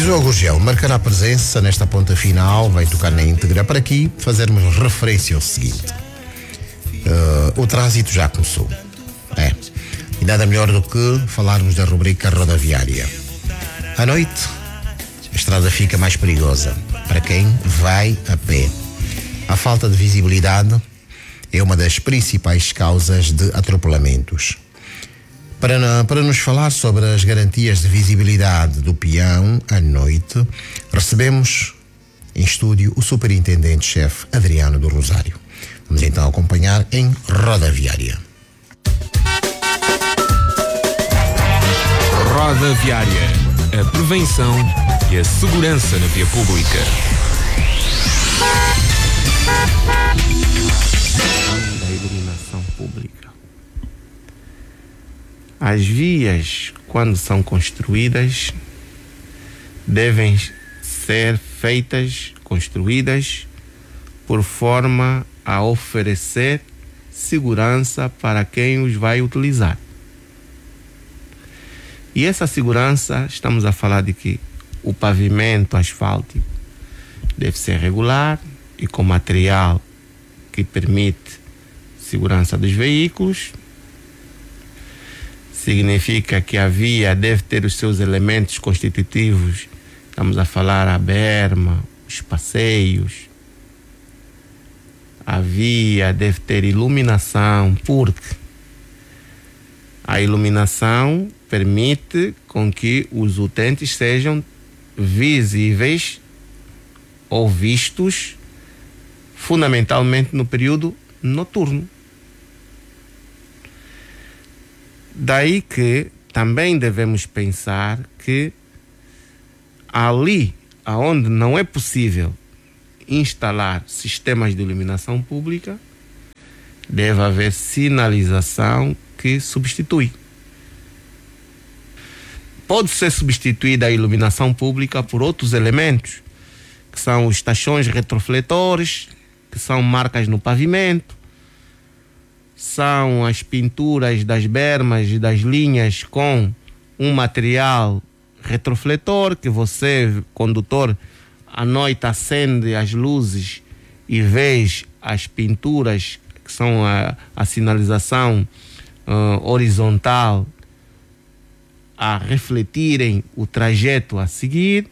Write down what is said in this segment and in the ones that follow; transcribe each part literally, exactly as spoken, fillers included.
João Gurgel marcará presença nesta ponta final, vai tocar na íntegra, para aqui fazermos referência ao seguinte. Uh, o trânsito já começou. É. E nada melhor do que falarmos da rubrica rodoviária. À noite, a estrada fica mais perigosa para quem vai a pé. A falta de visibilidade é uma das principais causas de atropelamentos. Para, para nos falar sobre as garantias de visibilidade do peão à noite, recebemos em estúdio o superintendente-chefe Adriano do Rosário. Vamos então acompanhar em Rodoviária. Rodoviária, a prevenção e a segurança na via pública. Da iluminação pública. As vias, quando são construídas, devem ser feitas, construídas, por forma a oferecer segurança para quem os vai utilizar. E essa segurança, estamos a falar de que o pavimento asfáltico deve ser regular e com material que permite segurança dos veículos. Significa que a via deve ter os seus elementos constitutivos. Estamos a falar a berma, os passeios. A via deve ter iluminação, porque a iluminação permite com que os utentes sejam visíveis ou vistos fundamentalmente no período noturno. Daí que também devemos pensar que ali aonde não é possível instalar sistemas de iluminação pública, deve haver sinalização que substitui. Pode ser substituída a iluminação pública por outros elementos, que são os tachões retrofletores, que são marcas no pavimento, são as pinturas das bermas e das linhas com um material retrofletor que você, condutor, à noite acende as luzes e vê as pinturas que são a, a sinalização uh, horizontal a refletirem o trajeto a seguir.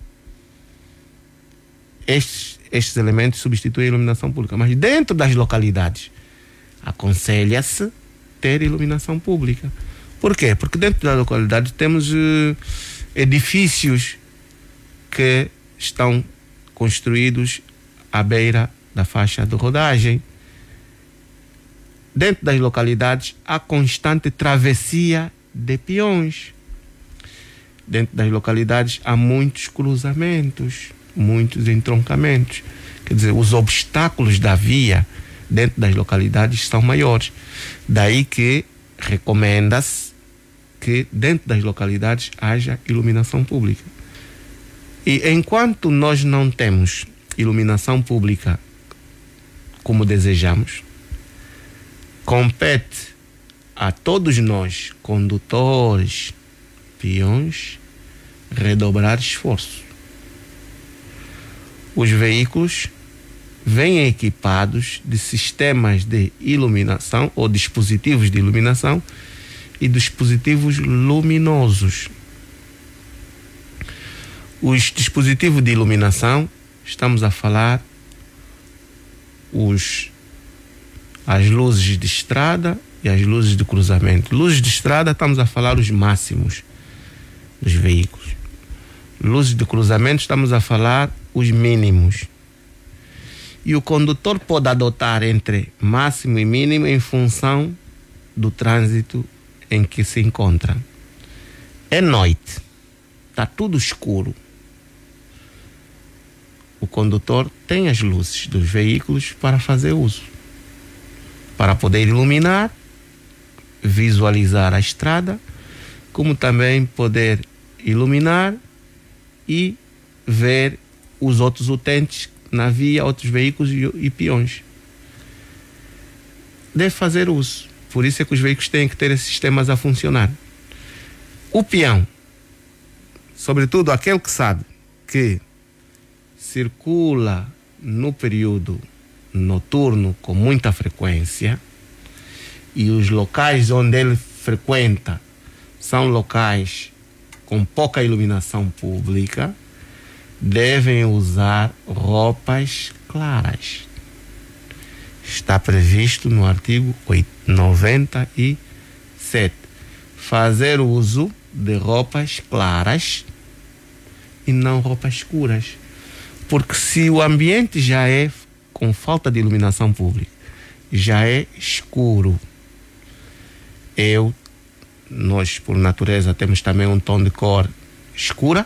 Estes, estes elementos substituem a iluminação pública, mas dentro das localidades aconselha-se ter iluminação pública. Por quê? Porque dentro da localidade temos uh, edifícios que estão construídos à beira da faixa de rodagem. Dentro das localidades há constante travessia de peões. Dentro das localidades há muitos cruzamentos, muitos entroncamentos. Quer dizer, os obstáculos da via dentro das localidades são maiores. Daí que recomenda-se que dentro das localidades haja iluminação pública. E enquanto nós não temos iluminação pública como desejamos, compete a todos nós, condutores, peões, redobrar esforço. Os veículos vêm equipados de sistemas de iluminação ou dispositivos de iluminação e dispositivos luminosos. Os dispositivos de iluminação, estamos a falar os, as luzes de estrada e as luzes de cruzamento. Luzes de estrada, estamos a falar os máximos dos veículos. Luzes de cruzamento, estamos a falar os mínimos. E o condutor pode adotar entre máximo e mínimo em função do trânsito em que se encontra. É noite, está tudo escuro. O condutor tem as luzes dos veículos para fazer uso, para poder iluminar, visualizar a estrada, como também poder iluminar e ver os outros utentes na via, outros veículos e, e peões. Deve fazer uso. Por isso é que os veículos têm que ter esses sistemas a funcionar. O peão, sobretudo aquele que sabe que circula no período noturno com muita frequência e os locais onde ele frequenta são locais com pouca iluminação pública, devem usar roupas claras. Está previsto no artigo noventa e sete fazer uso de roupas claras e não roupas escuras. Porque se o ambiente já é com falta de iluminação pública, já é escuro, eu, nós por natureza temos também um tom de cor escura,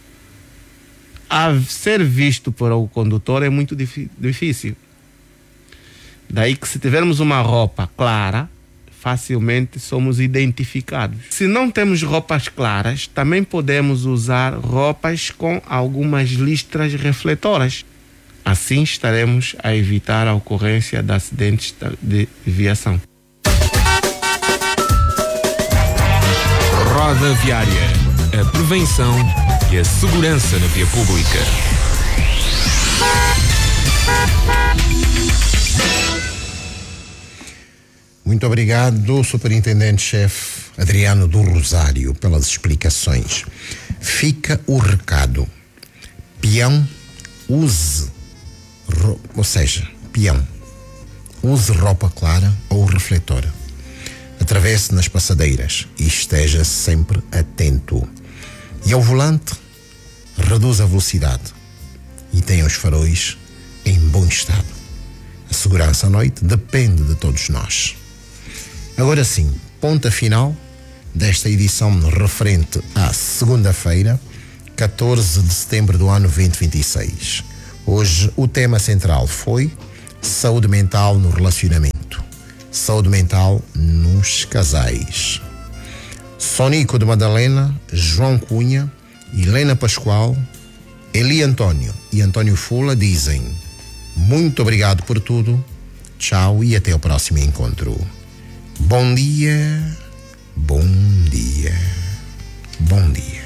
a ser visto por o condutor é muito difícil. Daí que se tivermos uma roupa clara, facilmente somos identificados. Se não temos roupas claras, também podemos usar roupas com algumas listras refletoras. Assim estaremos a evitar a ocorrência de acidentes de viação. Roda Viária. A prevenção e a segurança na via pública. Muito obrigado, Superintendente-Chefe Adriano do Rosário, pelas explicações. Fica o recado. Peão, use, ro, ou seja, peão, use roupa clara ou refletor. Atravesse nas passadeiras e esteja sempre atento. E ao volante, reduza a velocidade e tenha os faróis em bom estado. A segurança à noite depende de todos nós. Agora sim, ponta final desta edição referente à segunda-feira, catorze de setembro do ano vinte e vinte e seis. Hoje o tema central foi saúde mental no relacionamento, saúde mental nos casais. Sonico de Madalena, João Cunha, Helena Pascoal, Eli Antônio e Antônio Fula dizem muito obrigado por tudo, tchau e até o próximo encontro. Bom dia, bom dia, bom dia.